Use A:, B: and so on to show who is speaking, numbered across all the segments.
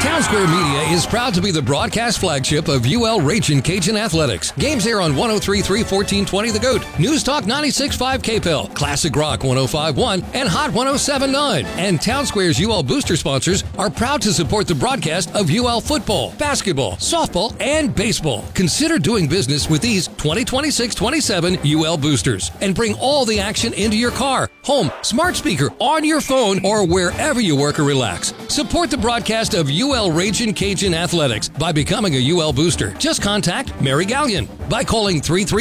A: Town Square Media is proud to be the broadcast flagship of UL Ragin' Cajun Athletics. Games air on 103.3 1420 The Goat, News Talk 96.5 KPEL, Classic Rock 105.1, and Hot 107.9. And Town Square's UL Booster sponsors are proud to support the broadcast of UL football, basketball, softball, and baseball. Consider doing business with these 2026-27 UL Boosters and bring all the action into your car, home, smart speaker, on your phone, or wherever you work or relax. Support the broadcast of UL Ragin' Cajun Athletics by becoming a UL Booster. Just contact Mary Gallion by calling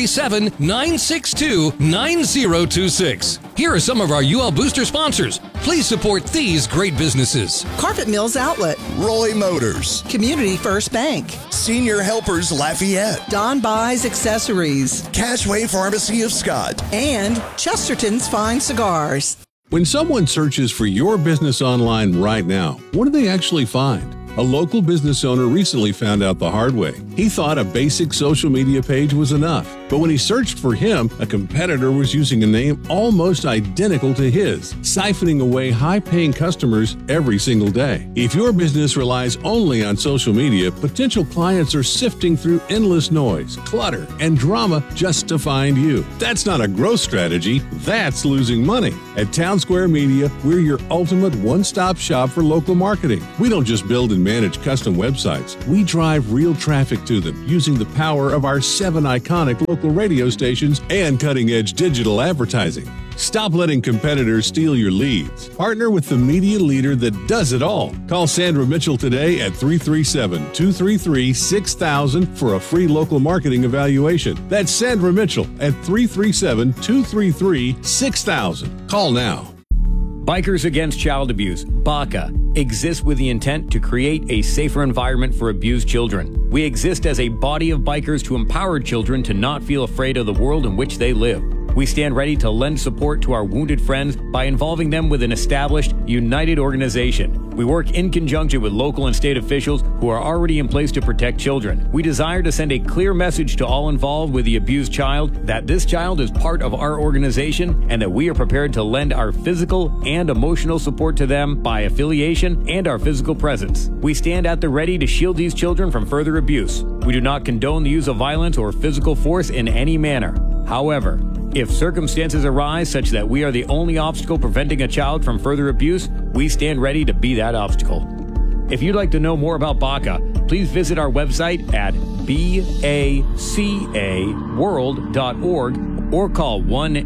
A: 337-962-9026. Here are some of our UL Booster sponsors. Please support these great businesses.
B: Carpet Mills Outlet,
C: Roy Motors,
B: Community First Bank,
C: Senior Helpers Lafayette,
B: Don Buys Accessories,
C: Cashway Pharmacy of Scott,
B: and Chesterton's Fine Cigars.
D: When someone searches for your business online right now, what do they actually find? A local business owner recently found out the hard way. He thought a basic social media page was enough, but when he searched for him, a competitor was using a name almost identical to his, siphoning away high-paying customers every single day. If your business relies only on social media, potential clients are sifting through endless noise, clutter, and drama just to find you. That's not a growth strategy, that's losing money. At Town Square Media, we're your ultimate one-stop shop for local marketing. We don't just build and manage custom websites. We drive real traffic to them using the power of our 7 iconic local radio stations and cutting-edge digital advertising. Stop letting competitors steal your leads. Partner with the media leader that does it all. Call Sandra Mitchell today at 337-233-6000 for a free local marketing evaluation. That's Sandra Mitchell at 337-233-6000. Call now.
E: Bikers Against Child Abuse, BACA, exists with the intent to create a safer environment for abused children. We exist as a body of bikers to empower children to not feel afraid of the world in which they live. We stand ready to lend support to our wounded friends by involving them with an established, united organization. We work in conjunction with local and state officials who are already in place to protect children. We desire to send a clear message to all involved with the abused child that this child is part of our organization and that we are prepared to lend our physical and emotional support to them by affiliation and our physical presence. We stand at the ready to shield these children from further abuse. We do not condone the use of violence or physical force in any manner. However, if circumstances arise such that we are the only obstacle preventing a child from further abuse, we stand ready to be that obstacle. If you'd like to know more about BACA, please visit our website at bacaworld.org or call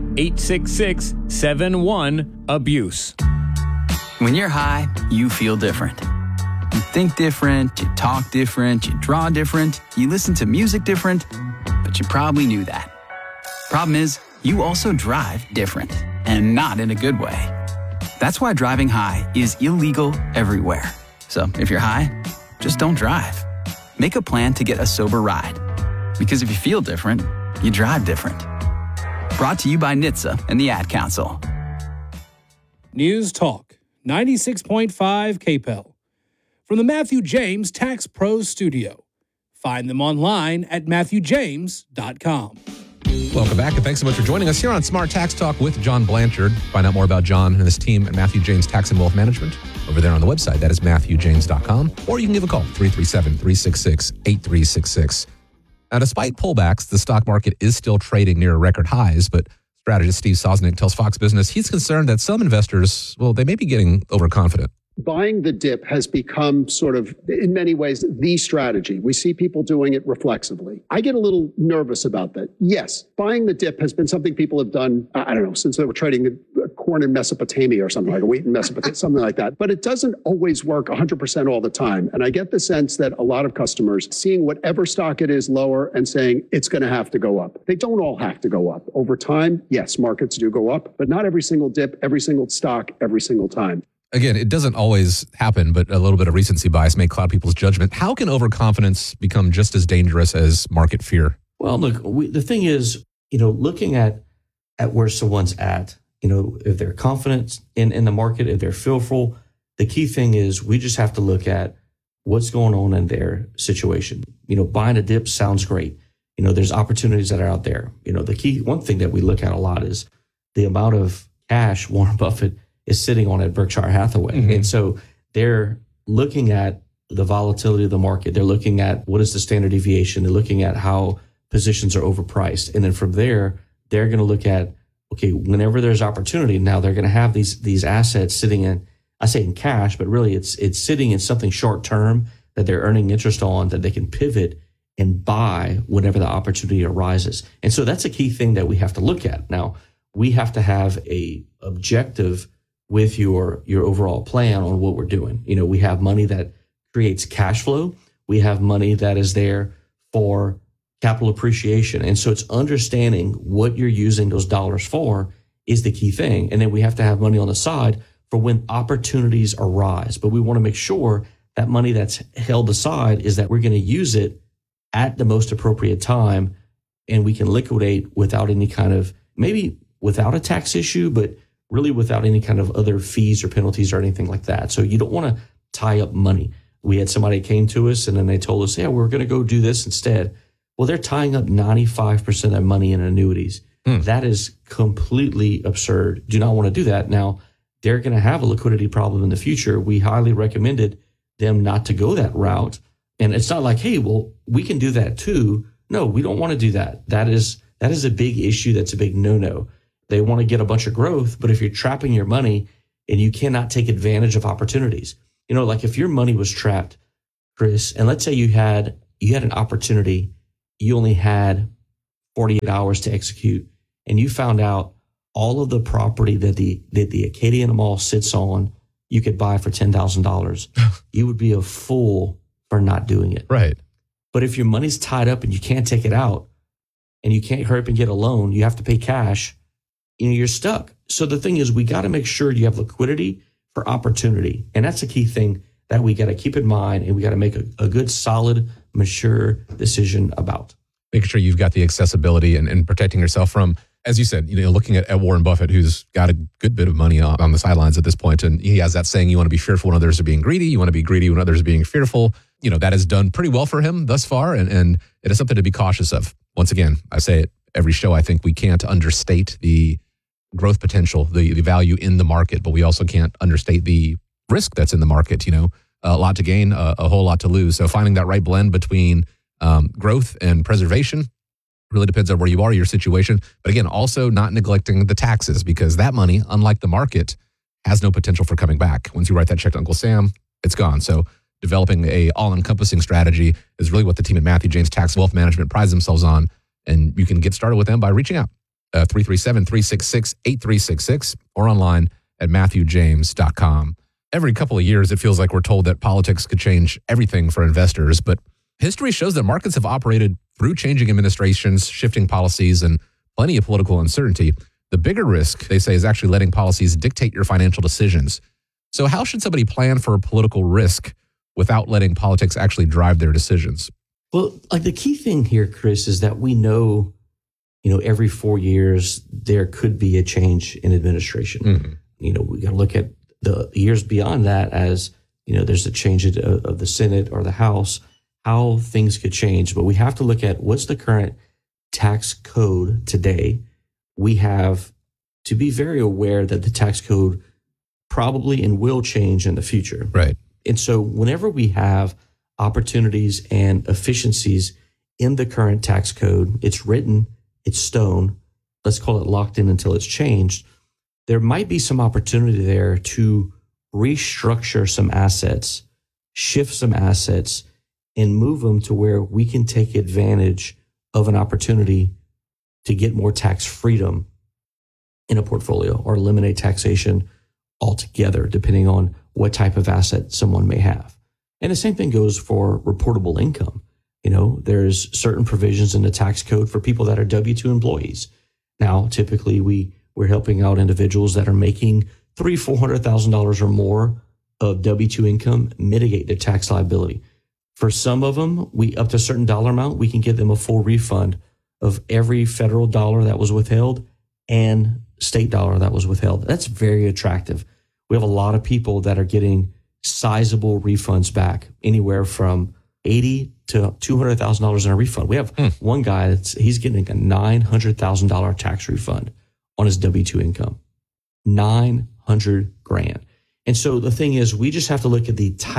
E: 1-866-71-ABUSE.
F: When you're high, you feel different. You think different, you talk different, you draw different, you listen to music different, but you probably knew that. Problem is, you also drive different, and not in a good way. That's why driving high is illegal everywhere. So if you're high, just don't drive. Make a plan to get a sober ride. Because if you feel different, you drive different. Brought to you by NHTSA and the Ad Council.
G: News Talk 96.5 KPEL. From the Matthew James Tax Pros Studio. Find them online at MatthewJames.com.
H: Welcome back, and thanks so much for joining us here on Smart Tax Talk with John Blanchard. Find out more about John and his team at Matthew James Tax and Wealth Management over there on the website. That is MatthewJames.com. Or you can give a call, 337-366-8366. Now, despite pullbacks, the stock market is still trading near record highs, but strategist Steve Sosnick tells Fox Business he's concerned that some investors, well, they may be getting overconfident.
I: Buying the dip has become sort of, in many ways, the strategy. We see people doing it reflexively. I get a little nervous about that. Yes, buying the dip has been something people have done, I don't know, since they were trading corn in Mesopotamia or something like wheat in Mesopotamia, something like that. But it doesn't always work 100% all the time. And I get the sense that a lot of customers seeing whatever stock it is lower and saying it's going to have to go up. They don't all have to go up. Over time, yes, markets do go up, but not every single dip, every single stock, every single time.
H: Again, it doesn't always happen, but a little bit of recency bias may cloud people's judgment. How can overconfidence become just as dangerous as market fear?
J: Well, look, the thing is, looking at where someone's at, if they're confident in the market, if they're fearful, the key thing is we just have to look at what's going on in their situation. Buying a dip sounds great. There's opportunities that are out there. The key, one thing that we look at a lot is the amount of cash Warren Buffett is sitting on at Berkshire Hathaway. Mm-hmm. And so they're looking at the volatility of the market. They're looking at what is the standard deviation. They're looking at how positions are overpriced. And then from there, they're going to look at, okay, whenever there's opportunity, now they're going to have these assets sitting in, I say in cash, but really it's sitting in something short term that they're earning interest on that they can pivot and buy whenever the opportunity arises. And so that's a key thing that we have to look at. Now, we have to have a objective with your overall plan on what we're doing. You know, we have money that creates cash flow. We have money that is there for capital appreciation. And so it's understanding what you're using those dollars for is the key thing. And then we have to have money on the side for when opportunities arise. But we want to make sure that money that's held aside is that we're going to use it at the most appropriate time, and we can liquidate without any kind of, maybe without a tax issue, but really without any kind of other fees or penalties or anything like that. So you don't want to tie up money. We had somebody came to us and then they told us, yeah, we're going to go do this instead. Well, they're tying up 95% of their money in annuities. That is completely absurd. Do not want to do that. Now, they're going to have a liquidity problem in the future. We highly recommended them not to go that route. And it's not like, hey, well, we can do that too. No, we don't want to do that. That is a big issue. That's a big no-no. They want to get a bunch of growth, but if you're trapping your money and you cannot take advantage of opportunities, you know, like if your money was trapped, Chris, and let's say you had an opportunity, you only had 48 hours to execute, and you found out all of the property that the Acadiana Mall sits on, you could buy for $10,000. You would be a fool for not doing it.
H: Right.
J: But if your money's tied up and you can't take it out and you can't hurry up and get a loan, you have to pay cash, you know, you're stuck. So the thing is, we got to make sure you have liquidity for opportunity. And that's a key thing that we got to keep in mind, and we got to make a good, solid, mature decision about.
H: Making sure you've got the accessibility and protecting yourself from, as you said, you know, looking at Warren Buffett, who's got a good bit of money on the sidelines at this point, and he has that saying, you want to be fearful when others are being greedy, you want to be greedy when others are being fearful. You know, that has done pretty well for him thus far, and it is something to be cautious of. Once again, I say it every show, I think we can't understate the growth potential, the value in the market, but we also can't understate the risk that's in the market. You know, a lot to gain, a whole lot to lose. So finding that right blend between growth and preservation really depends on where you are, your situation. But again, also not neglecting the taxes, because that money, unlike the market, has no potential for coming back. Once you write that check to Uncle Sam, it's gone. So developing a all-encompassing strategy is really what the team at Matthew James Tax Wealth Management prides themselves on. And you can get started with them by reaching out. 337-366-8366 or online at MatthewJames.com. Every couple of years, it feels like we're told that politics could change everything for investors, but history shows that markets have operated through changing administrations, shifting policies, and plenty of political uncertainty. The bigger risk, they say, is actually letting policies dictate your financial decisions. So how should somebody plan for a political risk without letting politics actually drive their decisions?
J: Well, like the key thing here, Chris, is that we know, you know, every 4 years there could be a change in administration. Mm-hmm. You know, we got to look at the years beyond that as, you know, there's a change of the Senate or the House, how things could change. But we have to look at what's the current tax code today. We have to be very aware that the tax code probably and will change in the future.
H: Right.
J: And so whenever we have opportunities and efficiencies in the current tax code, it's written, it's stone, let's call it locked in until it's changed, there might be some opportunity there to restructure some assets, shift some assets, and move them to where we can take advantage of an opportunity to get more tax freedom in a portfolio or eliminate taxation altogether, depending on what type of asset someone may have. And the same thing goes for reportable income. You know, there's certain provisions in the tax code for people that are W-2 employees. Now, typically we're helping out individuals that are making $300,000-$400,000 or more of W-2 income mitigate their tax liability. For some of them, up to a certain dollar amount, we can give them a full refund of every federal dollar that was withheld and state dollar that was withheld. That's very attractive. We have a lot of people that are getting sizable refunds back, anywhere from $80,000 to $200,000 in a refund. We have one guy he's getting a $900,000 tax refund on his W-2 income. $900,000. And so the thing is, we just have to look at the type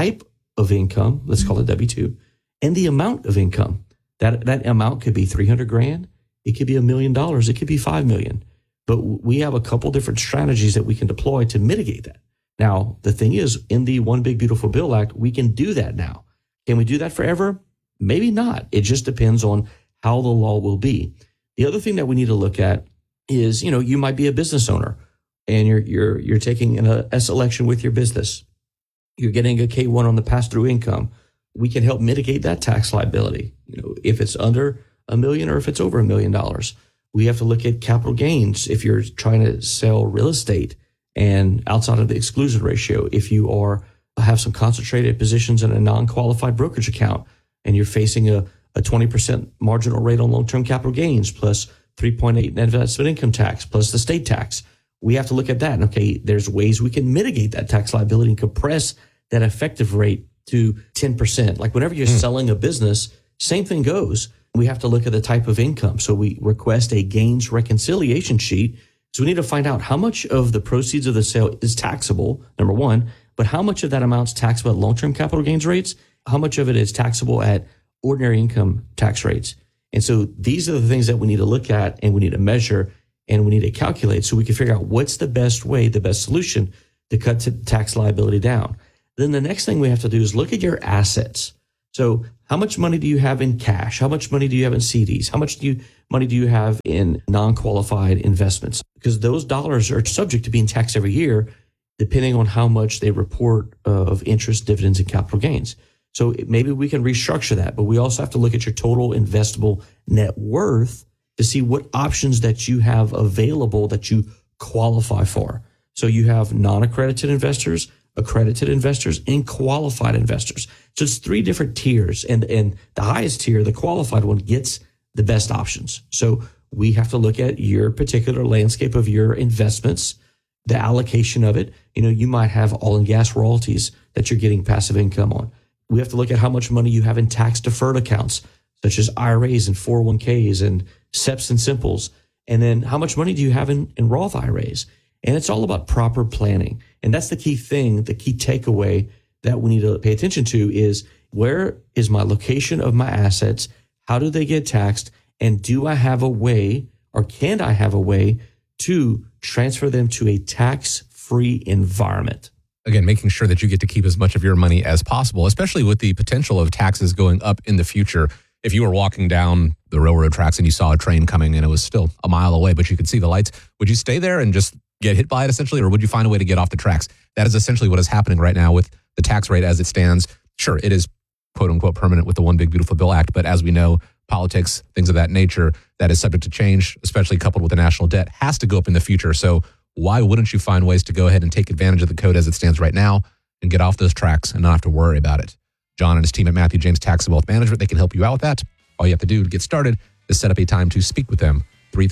J: of income, let's call it W-2, and the amount of income. That amount could be $300,000. It could be $1 million. It could be $5 million. But we have a couple different strategies that we can deploy to mitigate that. Now, the thing is, in the One Big Beautiful Bill Act, we can do that now. Can we do that forever? Maybe not. It just depends on how the law will be. The other thing that we need to look at is, you might be a business owner and you're taking a selection with your business. You're getting a K-1 on the pass-through income. We can help mitigate that tax liability. If it's under $1 million or if it's over $1 million. We have to look at capital gains if you're trying to sell real estate and outside of the exclusion ratio. If you have some concentrated positions in a non-qualified brokerage account and you're facing a 20% marginal rate on long-term capital gains plus 3.8 net investment income tax plus the state tax, we have to look at that. And okay, there's ways we can mitigate that tax liability and compress that effective rate to 10%. Like whenever you're selling a business, same thing goes. We have to look at the type of income. So we request a gains reconciliation sheet. So we need to find out how much of the proceeds of the sale is taxable, number one, but how much of that amount's taxable at long-term capital gains rates, how much of it is taxable at ordinary income tax rates. And so these are the things that we need to look at and we need to measure and we need to calculate so we can figure out what's the best way, the best solution to cut tax liability down. Then the next thing we have to do is look at your assets. So how much money do you have in cash? How much money do you have in CDs? How much money do you have in non-qualified investments? Because those dollars are subject to being taxed every year, depending on how much they report of interest, dividends, and capital gains. So maybe we can restructure that, but we also have to look at your total investable net worth to see what options that you have available that you qualify for. So you have non-accredited investors, accredited investors, and qualified investors. So it's 3 different tiers, and the highest tier, the qualified one, gets the best options. So we have to look at your particular landscape of your investments, the allocation of it. You might have oil and gas royalties that you're getting passive income on. We have to look at how much money you have in tax-deferred accounts, such as IRAs and 401ks and SEPs and Simples. And then how much money do you have in Roth IRAs? And it's all about proper planning. And that's the key thing, the key takeaway that we need to pay attention to is where is my location of my assets? How do they get taxed? And do I have a way, or can I have a way to transfer them to a tax-free environment?
H: Again, making sure that you get to keep as much of your money as possible, especially with the potential of taxes going up in the future. If you were walking down the railroad tracks and you saw a train coming and it was still a mile away, but you could see the lights, would you stay there and just get hit by it essentially, or would you find a way to get off the tracks? That is essentially what is happening right now with the tax rate as it stands. Sure, it is quote unquote permanent with the One Big Beautiful Bill Act, but as we know, politics, things of that nature, that is subject to change, especially coupled with the national debt, has to go up in the future. So why wouldn't you find ways to go ahead and take advantage of the code as it stands right now and get off those tracks and not have to worry about it? John and his team at Matthew James Tax and Wealth Management, they can help you out with that. All you have to do to get started is set up a time to speak with them.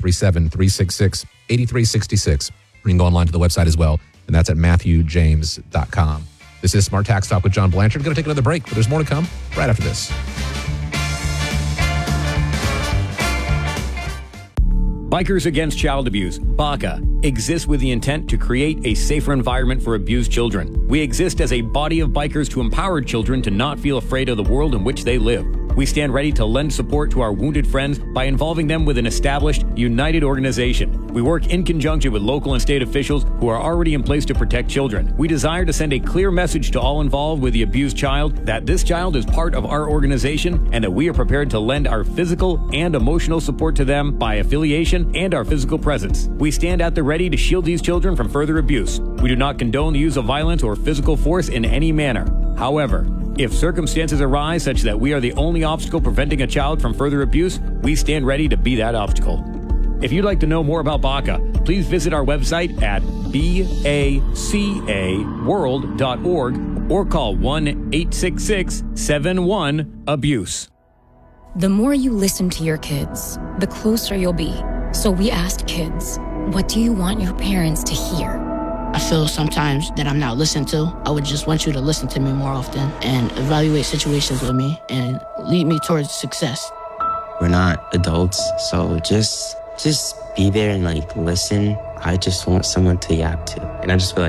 H: 337-366-8366. You can go online to the website as well, and that's at MatthewJames.com. This is Smart Tax Talk with John Blanchard. Going to take another break, but there's more to come right after this.
E: Bikers Against Child Abuse, BACA, exists with the intent to create a safer environment for abused children. We exist as a body of bikers to empower children to not feel afraid of the world in which they live. We stand ready to lend support to our wounded friends by involving them with an established, united organization. We work in conjunction with local and state officials who are already in place to protect children. We desire to send a clear message to all involved with the abused child that this child is part of our organization and that we are prepared to lend our physical and emotional support to them by affiliation and our physical presence. We stand at the ready to shield these children from further abuse. We do not condone the use of violence or physical force in any manner. However, if circumstances arise such that we are the only obstacle preventing a child from further abuse, we stand ready to be that obstacle. If you'd like to know more about BACA, please visit our website at bacaworld.org or call 1-866-71-ABUSE.
K: The more you listen to your kids, the closer you'll be. So we asked kids, what do you want your parents to hear?
L: I feel sometimes that I'm not listened to. I would just want you to listen to me more often and evaluate situations with me and lead me towards success.
M: We're not adults, so just be there and listen. I just want someone to yap to. And I just feel like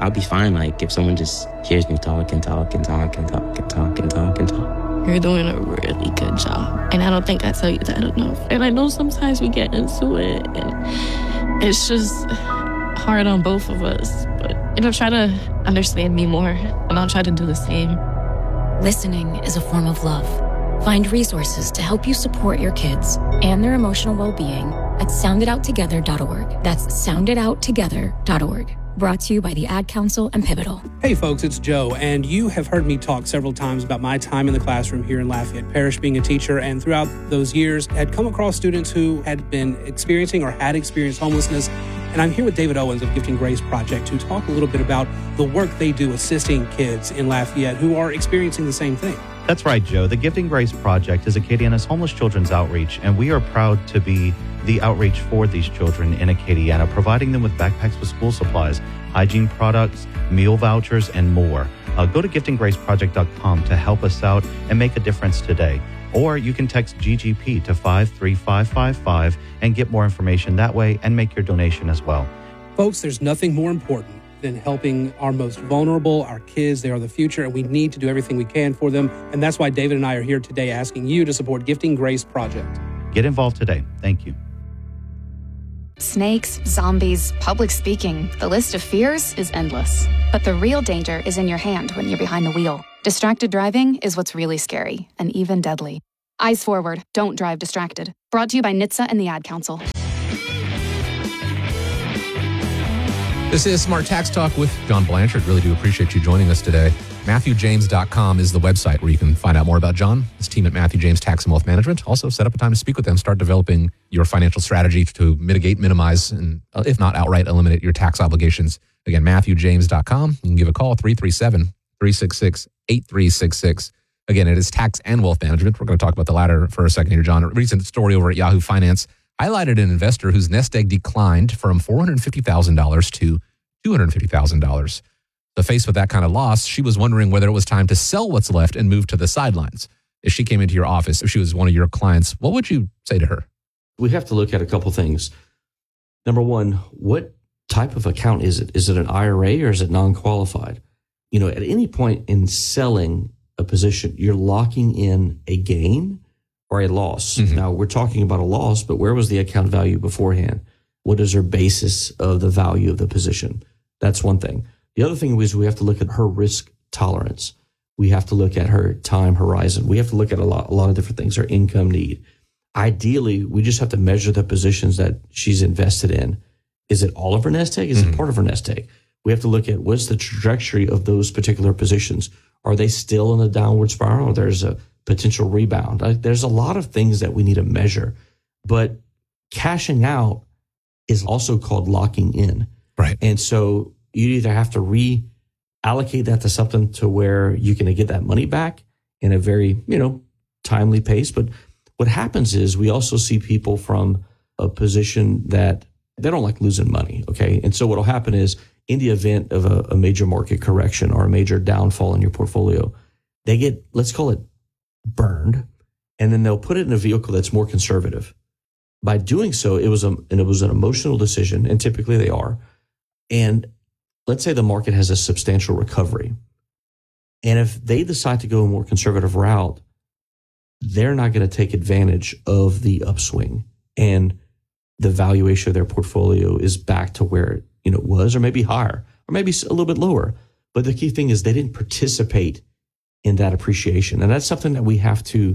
M: I'll be fine. Like, if someone just hears me talk and talk and talk and talk and talk and talk and talk.
L: You're doing a really good job. And I don't think I tell you that enough. And I know sometimes we get into it, and it's just hard on both of us. But, try to understand me more, and I'll try to do the same.
K: Listening is a form of love. Find resources to help you support your kids and their emotional well-being at sounditouttogether.org. That's sounditouttogether.org. Brought to you by the Ad Council and Pivotal.
G: Hey folks, it's Joe, and you have heard me talk several times about my time in the classroom here in Lafayette Parish being a teacher, and throughout those years had come across students who had been experiencing or had experienced homelessness. And I'm here with David Owens of Gifting Grace Project to talk a little bit about the work they do assisting kids in Lafayette who are experiencing the same thing.
N: That's right, Joe. The Gifting Grace Project is Acadiana's homeless children's outreach, and we are proud to be the outreach for these children in Acadiana, providing them with backpacks with school supplies, hygiene products, meal vouchers, and more. Go to giftinggraceproject.com to help us out and make a difference today. Or you can text GGP to 53555 and get more information that way and make your donation as well.
G: Folks, there's nothing more important than helping our most vulnerable, our kids. They are the future, and we need to do everything we can for them. And that's why David and I are here today asking you to support Gifting Grace Project.
N: Get involved today. Thank you.
O: Snakes, zombies, public speaking. The list of fears is endless. But the real danger is in your hand when you're behind the wheel. Distracted driving is what's really scary and even deadly. Eyes forward. Don't drive distracted. Brought to you by NHTSA and the Ad Council.
H: This is Smart Tax Talk with John Blanchard. Really do appreciate you joining us today. MatthewJames.com is the website where you can find out more about John, his team at Matthew James Tax and Wealth Management. Also, set up a time to speak with them. Start developing your financial strategy to mitigate, minimize, and if not outright, eliminate your tax obligations. Again, MatthewJames.com. You can give a call, 337-366-8366. Again, it is tax and wealth management. We're going to talk about the latter for a second here, John. A recent story over at Yahoo Finance highlighted an investor whose nest egg declined from $450,000 to $250,000. So faced with that kind of loss, she was wondering whether it was time to sell what's left and move to the sidelines. If she came into your office, if she was one of your clients, what would you say to her?
J: We have to look at a couple things. Number one, what type of account is it? Is it an IRA or is it non-qualified? At any point in selling a position, you're locking in a gain or a loss. Mm-hmm. Now, we're talking about a loss, but where was the account value beforehand? What is her basis of the value of the position? That's one thing. The other thing is we have to look at her risk tolerance. We have to look at her time horizon. We have to look at a lot of different things, her income need. Ideally, we just have to measure the positions that she's invested in. Is it all of her nest egg? Is it part of her nest egg? We have to look at what's the trajectory of those particular positions. Are they still in a downward spiral, or there's a potential rebound? There's a lot of things that we need to measure. But cashing out is also called locking in.
H: Right.
J: And so you either have to reallocate that to something to where you can get that money back in a very, timely pace. But what happens is we also see people from a position that they don't like losing money. Okay. And so what will happen is in the event of a major market correction or a major downfall in your portfolio, they get, let's call it burned, and then they'll put it in a vehicle that's more conservative. By doing so, it was an emotional decision, and typically they are. And let's say the market has a substantial recovery. And if they decide to go a more conservative route, they're not going to take advantage of the upswing. And the valuation of their portfolio is back to where it was, or maybe higher, or maybe a little bit lower. But the key thing is they didn't participate in that appreciation. And that's something that we have to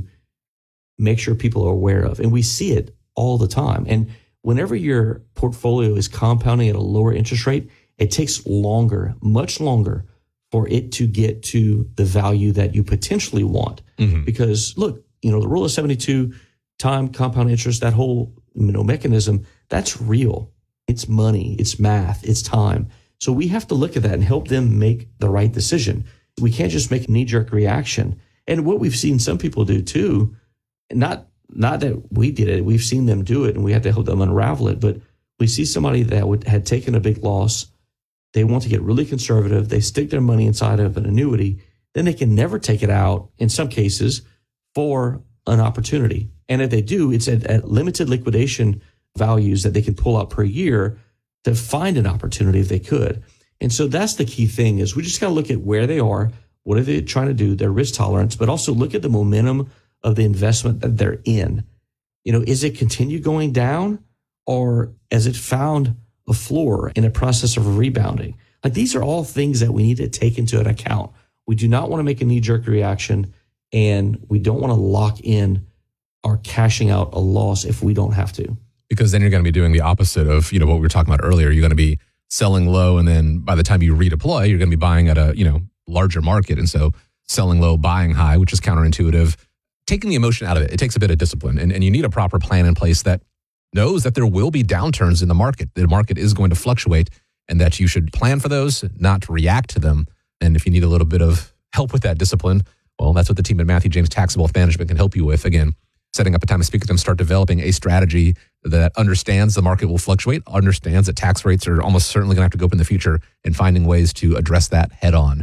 J: make sure people are aware of. And we see it all the time. And whenever your portfolio is compounding at a lower interest rate, it takes longer, much longer, for it to get to the value that you potentially want. Mm-hmm. Because look, the rule of 72, time, compound interest, that whole mechanism, that's real. It's money, it's math, it's time. So we have to look at that and help them make the right decision. We can't just make a knee-jerk reaction. And what we've seen some people do too, not that we did it, we've seen them do it and we have to help them unravel it, but we see somebody that had taken a big loss. They want to get really conservative. They stick their money inside of an annuity. Then they can never take it out, in some cases, for an opportunity. And if they do, it's at limited liquidation values that they can pull out per year to find an opportunity if they could. And so that's the key thing is we just got to look at where they are, what are they trying to do, their risk tolerance, but also look at the momentum of the investment that they're in. Is it continue going down or has it found a floor in a process of rebounding? Like these are all things that we need to take into an account. We do not want to make a knee-jerk reaction, and we don't want to lock in our cashing out a loss if we don't have to.
H: Because then you're going to be doing the opposite of, what we were talking about earlier. You're going to be selling low, and then by the time you redeploy, you're going to be buying at a, larger market. And so selling low, buying high, which is counterintuitive, taking the emotion out of it. It takes a bit of discipline, and you need a proper plan in place that knows that there will be downturns in the market. The market is going to fluctuate, and that you should plan for those, not react to them. And if you need a little bit of help with that discipline, well, that's what the team at Matthew James Tax and Wealth Management can help you with. Again, setting up a time to speak with them, start developing a strategy that understands the market will fluctuate, understands that tax rates are almost certainly going to have to go up in the future, and finding ways to address that head on.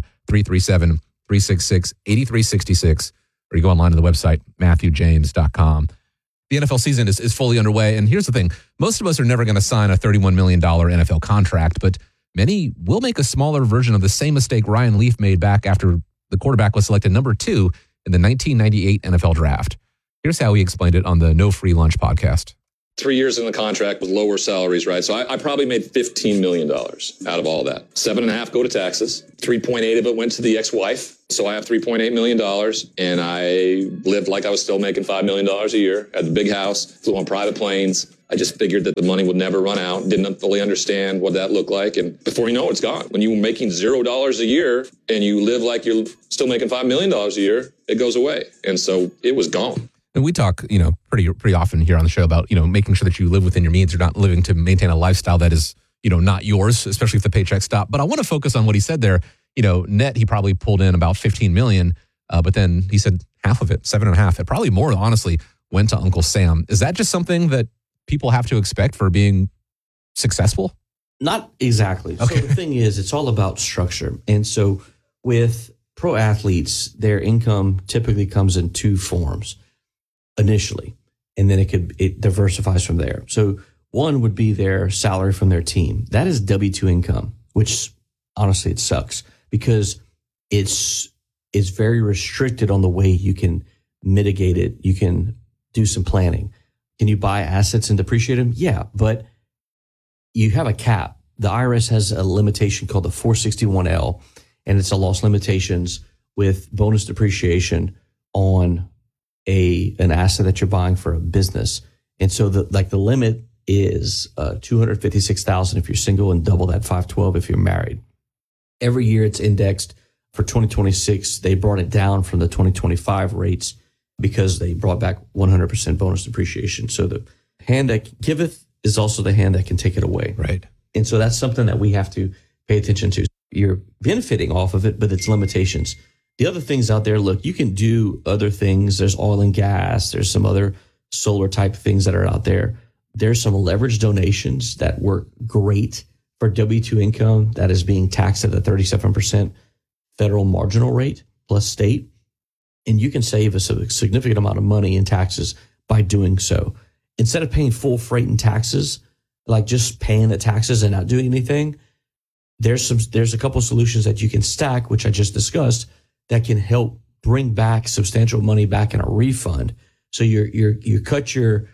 H: 337-366-8366, or you go online to the website, MatthewJames.com. The NFL season is fully underway, and here's the thing. Most of us are never going to sign a $31 million NFL contract, but many will make a smaller version of the same mistake Ryan Leaf made back after the quarterback was selected number 2 in the 1998 NFL Draft. Here's how he explained it on the No Free Lunch podcast.
P: 3 years in the contract with lower salaries, right? So I probably made $15 million out of all that. 7.5 go to taxes. 3.8 of it went to the ex-wife. So I have $3.8 million, and I lived like I was still making $5 million a year. Had the big house, flew on private planes. I just figured that the money would never run out. Didn't fully understand what that looked like. And before you know it, it's gone. When you were making $0 a year and you live like you're still making $5 million a year, it goes away. And so it was gone.
H: And we talk, pretty often here on the show about, making sure that you live within your means. You're not living to maintain a lifestyle that is, not yours, especially if the paycheck stopped. But I want to focus on what he said there. Net, he probably pulled in about $15 million, but then he said half of it, 7.5, it probably more, honestly, went to Uncle Sam. Is that just something that people have to expect for being successful?
J: Not exactly.
H: Okay.
J: So the thing is, it's all about structure. And so with pro athletes, their income typically comes in two forms initially, and then it diversifies from there. So one would be their salary from their team. That is W-2 income, which honestly, it sucks because it's very restricted on the way you can mitigate it. You can do some planning. Can you buy assets and depreciate them? Yeah, but you have a cap. The IRS has a limitation called the 461L, and it's a loss limitations with bonus depreciation on an asset that you're buying for a business. And so the limit is $256,000 if you're single and double that $512 if you're married. Every year it's indexed. For 2026, they brought it down from the 2025 rates because they brought back 100% bonus depreciation. So the hand that giveth is also the hand that can take it away.
H: Right.
J: And so that's something that we have to pay attention to. You're benefiting off of it, but it's limitations. The other things out there, look, you can do other things. There's oil and gas. There's some other solar type things that are out there. There's some leveraged donations that work great for W-2 income that is being taxed at a 37% federal marginal rate plus state. And you can save a significant amount of money in taxes by doing so. Instead of paying full freight in taxes, like just paying the taxes and not doing anything, there's a couple of solutions that you can stack, which I just discussed, that can help bring back substantial money back in a refund. So you cut your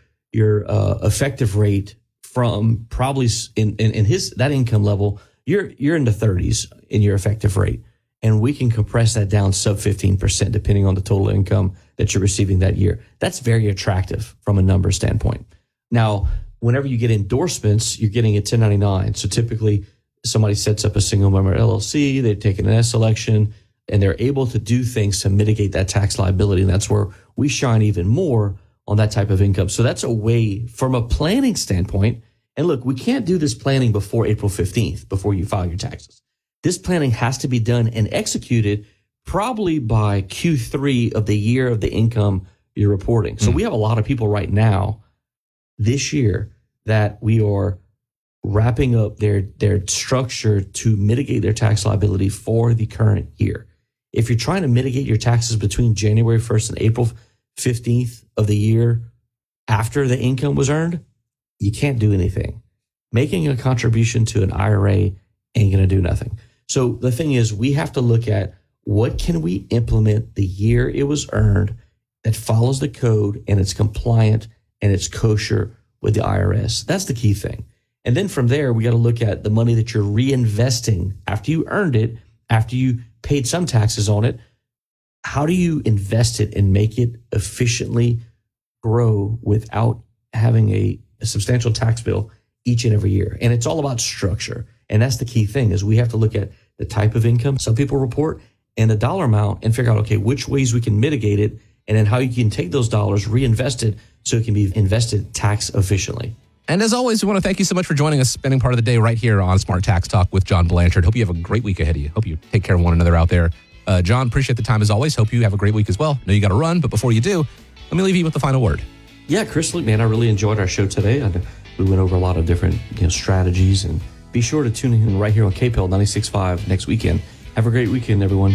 J: effective rate from probably in that income level, you're in the 30s in your effective rate. And we can compress that down sub 15% depending on the total income that you're receiving that year. That's very attractive from a number standpoint. Now, whenever you get endorsements, you're getting a 1099. So typically somebody sets up a single member LLC, they've taken an S election, and they're able to do things to mitigate that tax liability. And that's where we shine even more on that type of income. So that's a way from a planning standpoint. And look, we can't do this planning before April 15th, before you file your taxes. This planning has to be done and executed probably by Q3 of the year of the income you're reporting. So we have a lot of people right now this year that we are wrapping up their structure to mitigate their tax liability for the current year. If you're trying to mitigate your taxes between January 1st and April 15th of the year after the income was earned, you can't do anything. Making a contribution to an IRA ain't going to do nothing. So the thing is, we have to look at what can we implement the year it was earned that follows the code and it's compliant and it's kosher with the IRS. That's the key thing. And then from there, we got to look at the money that you're reinvesting after you earned it, after you paid some taxes on it. How do you invest it and make it efficiently grow without having a substantial tax bill each and every year? And it's all about structure. And that's the key thing, is we have to look at the type of income some people report and the dollar amount and figure out, okay, which ways we can mitigate it, and then how you can take those dollars, reinvest it so it can be invested tax efficiently.
H: And as always, we want to thank you so much for joining us, spending part of the day right here on Smart Tax Talk with John Blanchard. Hope you have a great week ahead of you. Hope you take care of one another out there. John, appreciate the time as always. Hope you have a great week as well. I know you got to run, but before you do, let me leave you with the final word.
J: Yeah, Chris, look, man, I really enjoyed our show today. We went over a lot of different strategies, and be sure to tune in right here on KPEL 96.5 next weekend. Have a great weekend, everyone.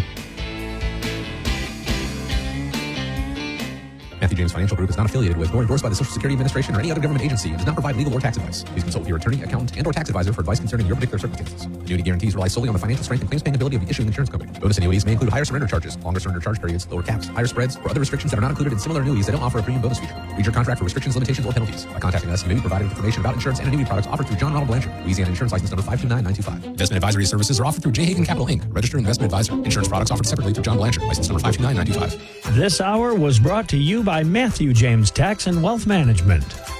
H: Matthew James Financial Group is not affiliated with nor endorsed by the Social Security Administration or any other government agency and does not provide legal or tax advice. Please consult with your attorney, accountant, and/or tax advisor for advice concerning your particular circumstances. Annuity guarantees rely solely on the financial strength and claims-paying ability of the issuing insurance company. Bonus annuities may include higher surrender charges, longer surrender charge periods, lower caps, higher spreads, or other restrictions that are not included in similar annuities that don't offer a premium bonus feature. Read your contract for restrictions, limitations, or penalties. By contacting us, you may be provided information about insurance and annuity products offered through John Ronald Blanchard, Louisiana Insurance License Number 529925. Investment advisory services are offered through J. Hagan Capital, Inc., registered investment advisor. Insurance products offered separately through John Blanchard, License Number 529925.
Q: This hour was brought to you by Matthew James Tax and Wealth Management.